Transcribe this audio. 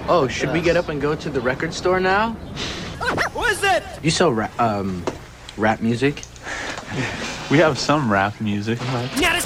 Oh, should we get up and go to the record store now? What is it? You sell rap music? We have some rap music.